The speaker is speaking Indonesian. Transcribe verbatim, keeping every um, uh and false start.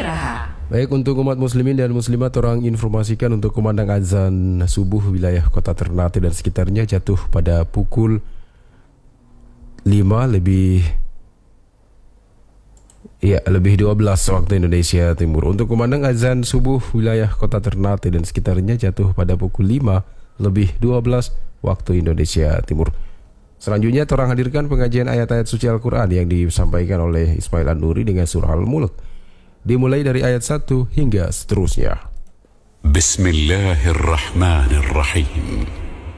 sejahtera. Baik, untuk umat muslimin dan muslimat, orang informasikan untuk kumandang azan subuh wilayah kota Ternate dan sekitarnya jatuh pada pukul lima lebih ya lebih dua belas waktu Indonesia Timur. Untuk kumandang azan subuh wilayah kota Ternate dan sekitarnya jatuh pada pukul lima lebih dua belas waktu Indonesia Timur. Selanjutnya orang hadirkan pengajian ayat-ayat suci Al-Quran yang disampaikan oleh Ismail An-Nuri dengan surah Al-Mulk, dimulai dari ayat satu hingga seterusnya. Bismillahirrahmanirrahim.